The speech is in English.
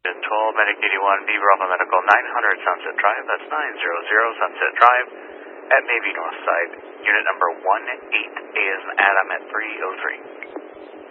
12, Medic 81, Beaver Alpha Medical 900 Sunset Drive, that's 900 Sunset Drive at Navy North Side, unit number 18A as in Adam at 303.